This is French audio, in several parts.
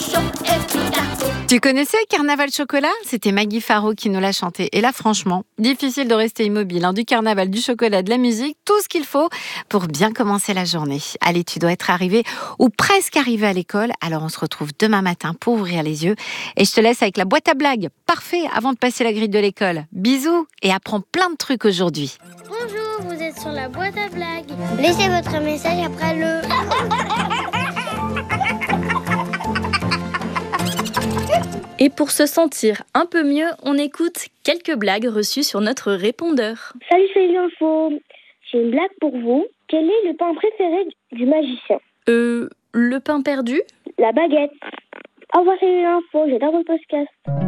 chaud et pita. Tu connaissais Carnaval Chocolat ? C'était Maggie Faro qui nous l'a chanté. Et là, franchement, difficile de rester immobile. Du carnaval, du chocolat, de la musique, tout ce qu'il faut pour bien commencer la journée. Allez, tu dois être arrivé ou presque arrivé à l'école. Alors, on se retrouve demain matin pour ouvrir les yeux. Et je te laisse avec la boîte à blagues. Parfait avant de passer la grille de l'école. Bisous et apprends plein de trucs aujourd'hui. Bonjour, vous êtes sur la boîte à blagues. Laissez votre message après le... Et pour se sentir un peu mieux, on écoute quelques blagues reçues sur notre répondeur. Salut, c'est l'info. J'ai une blague pour vous. Quel est le pain préféré du magicien ? Le pain perdu ? La baguette. Au revoir, c'est l'info. J'adore votre podcast.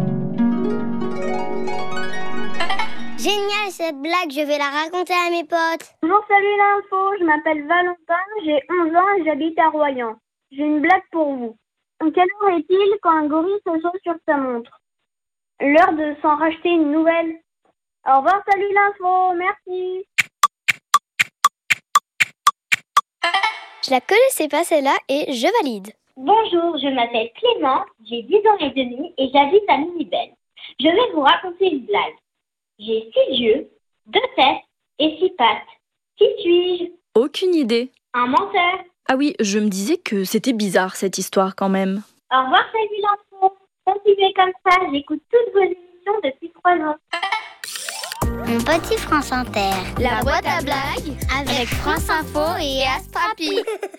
Génial cette blague, je vais la raconter à mes potes. Bonjour, salut l'info. Je m'appelle Valentin, j'ai 11 ans et j'habite à Royan. J'ai une blague pour vous. Quelle heure est-il quand un gorille se saute sur sa montre ? L'heure de s'en racheter une nouvelle. Au revoir, salut l'info, merci. Je la connaissais pas celle-là et je valide. Bonjour, je m'appelle Clément, j'ai 10 ans et demi et j'habite à Minibel. Je vais vous raconter une blague. J'ai 6 yeux, 2 têtes et 6 pattes. Qui suis-je ? Aucune idée. Un menteur. Ah oui, je me disais que c'était bizarre cette histoire quand même. Au revoir, salut l'info. Continuez comme ça, j'écoute toutes vos émissions depuis 3 ans. Mon petit France Inter. La boîte à blagues avec France Info et Astrapi.